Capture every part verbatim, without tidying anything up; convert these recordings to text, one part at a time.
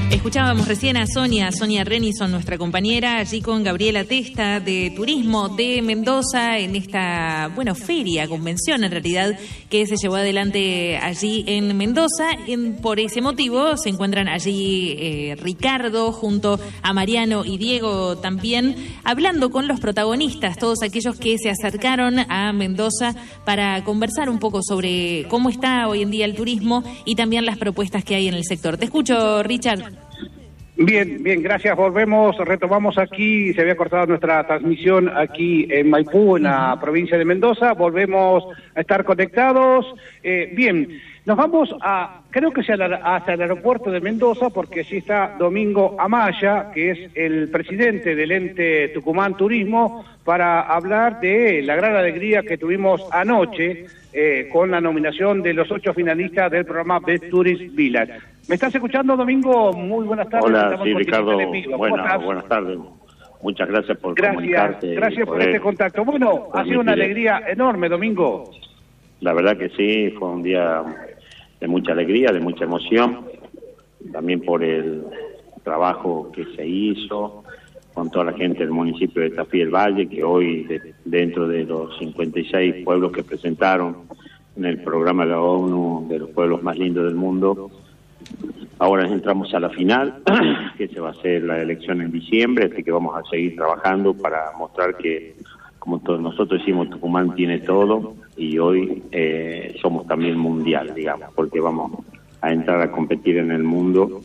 Escuchábamos recién a Sonia, Sonia Renison, nuestra compañera, allí con Gabriela Testa de Turismo de Mendoza en esta, bueno, feria, convención en realidad, que se llevó adelante allí en Mendoza. En, por ese motivo se encuentran allí eh, Ricardo junto a Mariano y Diego también, hablando con los protagonistas, todos aquellos que se acercaron a Mendoza para conversar un poco sobre cómo está hoy en día el turismo y también las propuestas que hay en el sector. Te escucho, Richard. Bien, bien, gracias. Volvemos, retomamos aquí, se había cortado nuestra transmisión aquí en Maipú, en la provincia de Mendoza. Volvemos a estar conectados. Eh, bien, nos vamos a, creo que sea la, hasta el aeropuerto de Mendoza, porque allí está Domingo Amaya, que es el presidente del ente Tucumán Turismo, para hablar de la gran alegría que tuvimos anoche eh, con la nominación de los ocho finalistas del programa Best Tourist Village. ¿Me estás escuchando, Domingo? Muy buenas tardes. Hola, sí, Ricardo. Buenas, buenas tardes. Muchas gracias por gracias, comunicarte. Gracias por este contacto. Bueno, ha sido una alegría enorme, Domingo. La verdad que sí, fue un día de mucha alegría, de mucha emoción, también por el trabajo que se hizo con toda la gente del municipio de Tafí del Valle, que hoy, de, dentro de los cincuenta y seis pueblos que presentaron en el programa de la ONU de los pueblos más lindos del mundo, ahora entramos a la final, que se va a hacer la elección en diciembre, así que vamos a seguir trabajando para mostrar que, como todos nosotros decimos, Tucumán tiene todo, y hoy eh, somos también mundial, digamos, porque vamos a entrar a competir en el mundo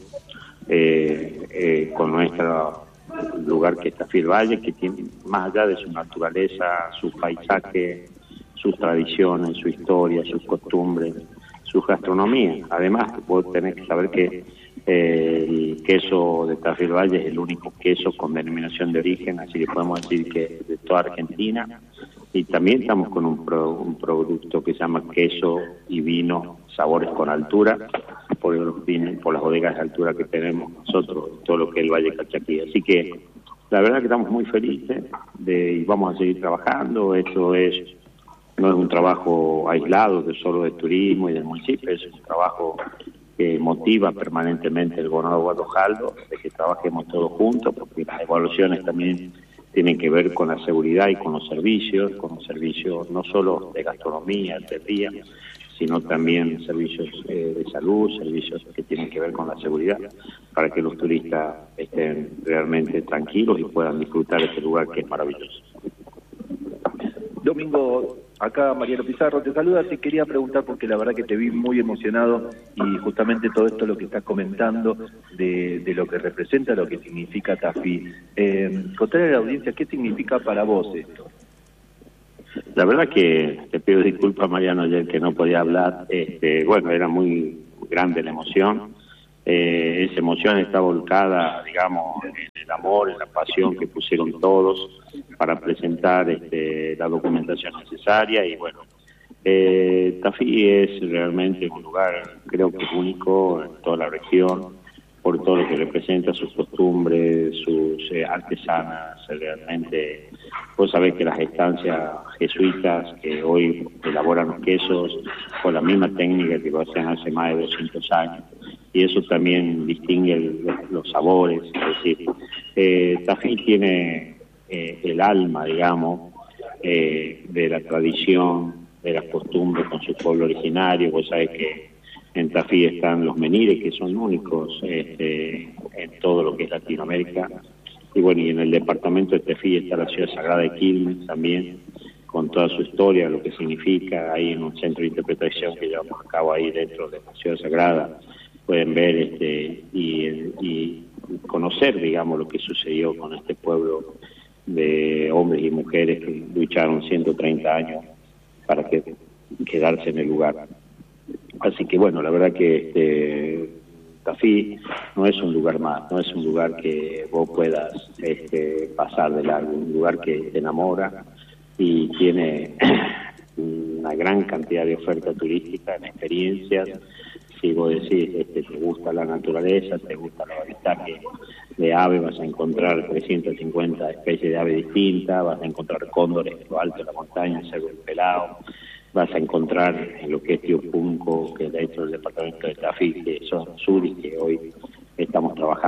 eh, eh, con nuestro lugar que es Tafí del Valle, que tiene, más allá de su naturaleza, su paisaje, sus tradiciones, su historia, sus costumbres, su gastronomía. Además, vos tenés que saber que eh, el queso de Tafí del Valle es el único queso con denominación de origen, así que podemos decir que de toda Argentina. Y también estamos con un, pro, un producto que se llama queso y vino, sabores con altura, por, los vinos, por las bodegas de altura que tenemos nosotros, todo lo que es el Valle Calchaquí. Así que la verdad que estamos muy felices de, y vamos a seguir trabajando. Esto es no es un trabajo aislado de solo de turismo y del municipio, es un trabajo que motiva permanentemente el gobernador Eduardo Jaldo, de que trabajemos todos juntos, porque las evaluaciones también tienen que ver con la seguridad y con los servicios, con los servicios no solo de gastronomía, de día, sino también servicios eh, de salud, servicios que tienen que ver con la seguridad, para que los turistas estén realmente tranquilos y puedan disfrutar de este lugar que es maravilloso. Domingo, acá Mariano Pizarro te saluda, te quería preguntar porque la verdad que te vi muy emocionado y justamente todo esto lo que estás comentando de, de lo que representa, lo que significa Tafí. Eh, contarle a la audiencia qué significa para vos esto. La verdad que te pido disculpas, Mariano, ayer que no podía hablar. Este, bueno, era muy grande la emoción. Eh, esa emoción está volcada, digamos, en el amor, en la pasión que pusieron todos para presentar este, la documentación necesaria. Y bueno, eh, Tafí es realmente un lugar, creo que único en toda la región, por todo lo que representa, sus costumbres, sus eh, artesanas. Realmente, vos sabés que las estancias jesuitas que hoy elaboran los quesos con la misma técnica que lo hacen hace más de doscientos años, y eso también distingue el, los sabores. Es decir, eh, Tafí tiene eh, el alma, digamos, eh, de la tradición, de las costumbres con su pueblo originario. Vos sabés que en Tafí están los menires, que son únicos este, en todo lo que es Latinoamérica. Y bueno, y en el departamento de Tafí está la ciudad sagrada de Quilmes también, con toda su historia, lo que significa. Ahí en un centro de interpretación que llevamos a cabo ahí dentro de la ciudad sagrada, pueden ver este y, y conocer, digamos, lo que sucedió con este pueblo de hombres y mujeres que lucharon ciento treinta años para que, quedarse en el lugar. Así que bueno, la verdad que este, Tafí no es un lugar más, no es un lugar que vos puedas este, pasar de largo, un lugar que te enamora y tiene una gran cantidad de oferta turística, en experiencias. Si vos decís, este, te gusta la naturaleza, te gusta el avistaje de aves, vas a encontrar trescientas cincuenta especies de aves distintas, vas a encontrar cóndores en lo alto de la montaña, cerro del Pelado, vas a encontrar en lo que es Tío Punco, que es de hecho el departamento de Tafí, que son sur y que hoy estamos trabajando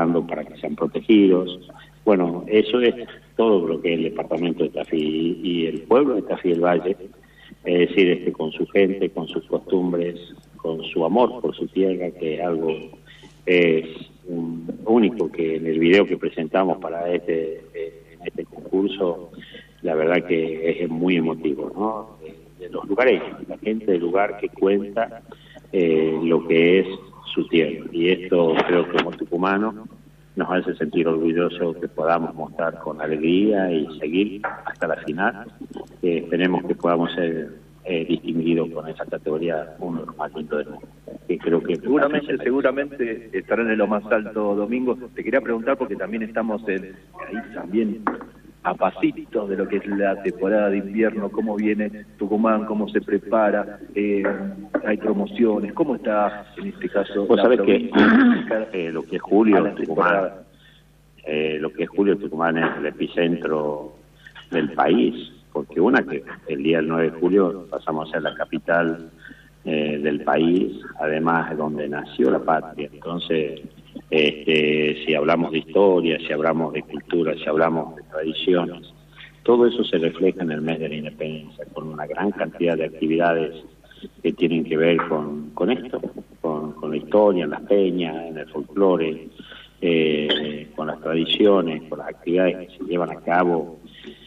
que sean protegidos. Bueno, eso es todo lo que es el departamento de Tafí y el pueblo de Tafí del Valle, es decir, este, con su gente, con sus costumbres, con su amor por su tierra, que es algo es un, único, que en el video que presentamos para este, en este concurso, la verdad que es muy emotivo, ¿no? De, de los lugareños, la gente del lugar que cuenta eh, lo que es su tierra, y esto creo que como tucumanos nos hace sentir orgullosos que podamos mostrar con alegría y seguir hasta la final. Eh, esperemos que podamos ser eh, distinguidos con esa categoría, uno de los más lindos del mundo. Que creo que seguramente, seguramente estarán en lo más alto, Domingo. Te quería preguntar porque también estamos en, ahí también a pasitos de lo que es la temporada de invierno, cómo viene Tucumán, cómo se prepara, eh, hay promociones, cómo está en este caso. Vos sabés que eh, lo que es julio Tucumán, eh, lo que es julio Tucumán es el epicentro del país, porque una que el día del nueve de julio pasamos a ser la capital eh, del país, además de donde nació la patria. Entonces, Este, si hablamos de historia, si hablamos de cultura, si hablamos de tradiciones, todo eso se refleja en el mes de la independencia, con una gran cantidad de actividades que tienen que ver con, con esto, con, con la historia, en las peñas, en el folclore, eh, con las tradiciones, con las actividades que se llevan a cabo,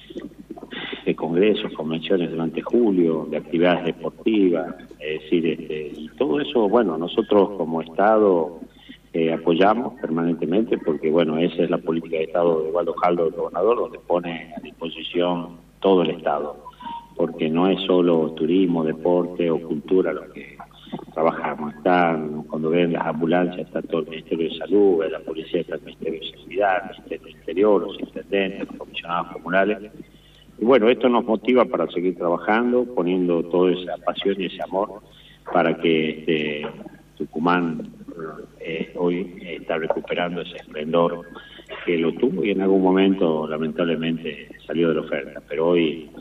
de congresos, convenciones durante julio, de actividades deportivas, es decir, este, y todo eso, bueno, nosotros como Estado Eh, apoyamos permanentemente, porque bueno, esa es la política de Estado de Waldo Caldo, el gobernador, donde pone a disposición todo el Estado, porque no es solo turismo, deporte o cultura lo que trabajamos. Están, cuando ven las ambulancias, está todo el Ministerio de Salud, la policía, está el Ministerio de Seguridad, el Ministerio del Interior, los intendentes, los comisionados comunales. Y bueno, esto nos motiva para seguir trabajando, poniendo toda esa pasión y ese amor para que este Tucumán Eh, hoy está recuperando ese esplendor que lo tuvo y en algún momento lamentablemente salió de la oferta, pero hoy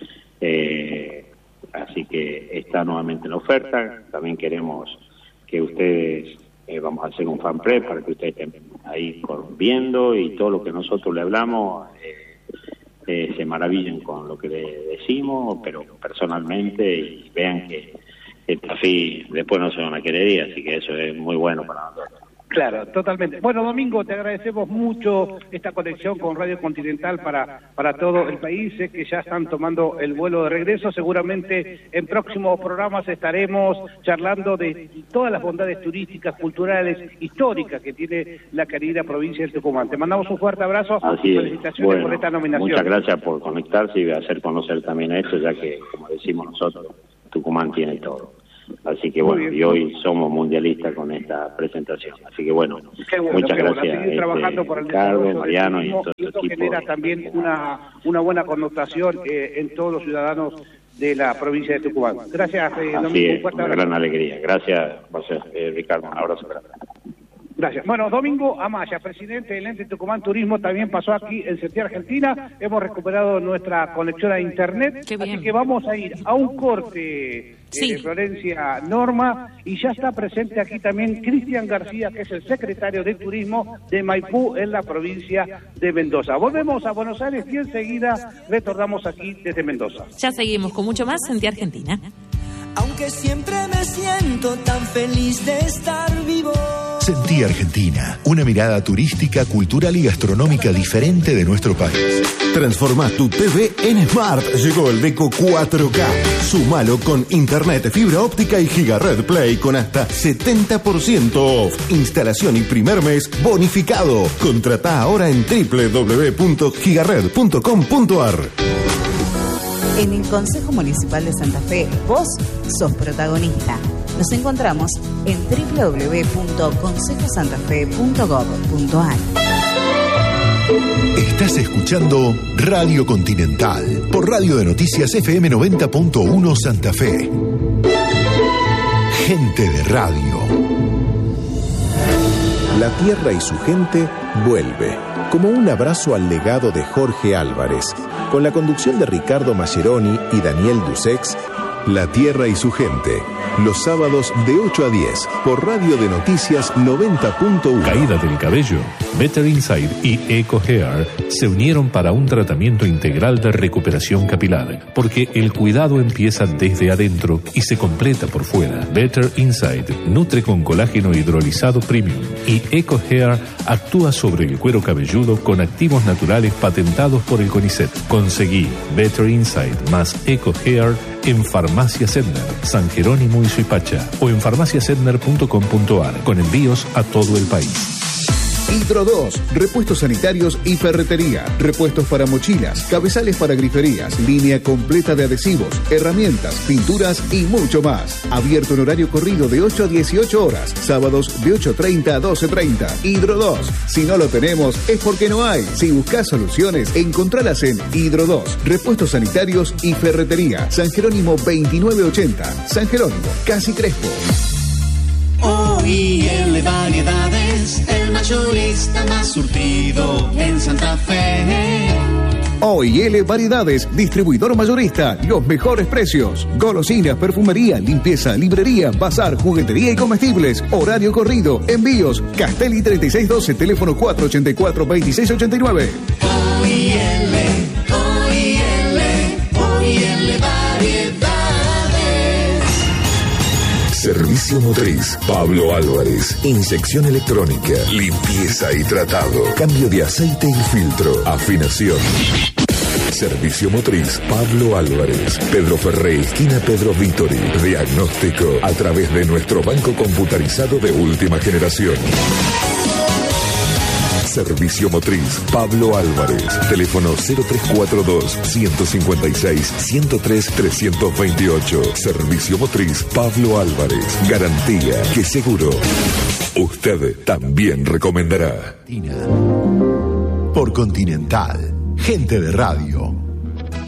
eh, así que está nuevamente en la oferta. También queremos que ustedes, eh, vamos a hacer un fan press para que ustedes estén ahí viendo, y todo lo que nosotros le hablamos eh, eh, se maravillen con lo que le decimos, pero personalmente, y vean que el Tafí después no se van a querer ir, así que eso es muy bueno para nosotros. Claro, totalmente. Bueno, Domingo, te agradecemos mucho esta conexión con Radio Continental para, para todo el país. Sé que ya están tomando el vuelo de regreso. Seguramente en próximos programas estaremos charlando de todas las bondades turísticas, culturales, históricas que tiene la querida provincia de Tucumán. Te mandamos un fuerte abrazo Así y es. felicitaciones Bueno, por esta nominación. Muchas gracias por conectarse y hacer conocer también esto, ya que, como decimos nosotros, Tucumán tiene todo. Así que bueno, y hoy somos mundialistas con esta presentación. Así que bueno, bueno muchas gracias bueno, a seguir trabajando este, por el Ricardo, Mariano y todo y el esto equipo. genera también una, una buena connotación eh, en todos los ciudadanos de la provincia de Tucumán. Gracias, eh, Domingo. Así es, un fuerte una abrazo. gran alegría. Gracias, José, eh, Ricardo, un abrazo grande. Gracias. Bueno, Domingo Amaya, presidente del ente Tucumán Turismo, también pasó aquí en Sentí Argentina. Hemos recuperado nuestra conexión a internet, así que vamos a ir a un corte sí. de Florencia Norma, y ya está presente aquí también Cristian García, que es el secretario de Turismo de Maipú en la provincia de Mendoza. Volvemos a Buenos Aires y enseguida retornamos aquí desde Mendoza. Ya seguimos con mucho más Sentí Argentina. Aunque siempre me siento tan feliz de estar vivo. Sentí Argentina, una mirada turística, cultural y gastronómica diferente de nuestro país. Transforma tu T V en Smart. Llegó el Deco cuatro K. Sumalo con internet, fibra óptica y Gigared Play con hasta setenta por ciento off. Instalación y primer mes bonificado. Contratá ahora en doble u doble u doble u punto gigared punto com punto a r. En el Consejo Municipal de Santa Fe, vos sos protagonista. Nos encontramos en doble u doble u doble u punto consejo santa fe punto gob punto a r. Estás escuchando Radio Continental por Radio de Noticias F M noventa punto uno Santa Fe. Gente de radio. La tierra y su gente vuelve, como un abrazo al legado de Jorge Álvarez, con la conducción de Ricardo Mascheroni y Daniel Dusex. La tierra y su gente, los sábados de ocho a diez por Radio de Noticias noventa punto uno. Caída del cabello. Better Inside y Eco Hair se unieron para un tratamiento integral de recuperación capilar, porque el cuidado empieza desde adentro y se completa por fuera. Better Inside nutre con colágeno hidrolizado premium y Eco Hair actúa sobre el cuero cabelludo con activos naturales patentados por el CONICET. Conseguí Better Inside más Eco Hair en Farmacia Sedner, San Jerónimo y Suipacha, o en farmacia sedner punto com punto a r, con envíos a todo el país. Hidro dos, repuestos sanitarios y ferretería, repuestos para mochilas, cabezales para griferías, línea completa de adhesivos, herramientas, pinturas y mucho más. Abierto en horario corrido de ocho a dieciocho horas, sábados de ocho treinta a doce treinta. Hidro dos, si no lo tenemos es porque no hay. Si buscas soluciones, encontralas en Hidro dos, repuestos sanitarios y ferretería, San Jerónimo veintinueve ochenta, San Jerónimo, Casi Crespo. O I L Variedades, el mayorista más surtido en Santa Fe. O I L Variedades, distribuidor mayorista, los mejores precios. Golosinas, perfumería, limpieza, librería, bazar, juguetería y comestibles. Horario corrido, envíos. Castelli treinta y seis doce, teléfono cuatro ochenta y cuatro, veintiséis ochenta y nueve. O I L, O I L, O I L Variedades. Servicio motriz, Pablo Álvarez. Inyección electrónica, limpieza y tratado. Cambio de aceite y filtro. Afinación. Servicio motriz, Pablo Álvarez. Pedro Ferré, esquina Pedro Vítori. Diagnóstico a través de nuestro banco computarizado de última generación. Servicio motriz, Pablo Álvarez. Teléfono cero tres cuatro dos, ciento cincuenta y seis, ciento tres, trescientos veintiocho. Servicio motriz, Pablo Álvarez. Garantía que seguro usted también recomendará. Por Continental, gente de radio.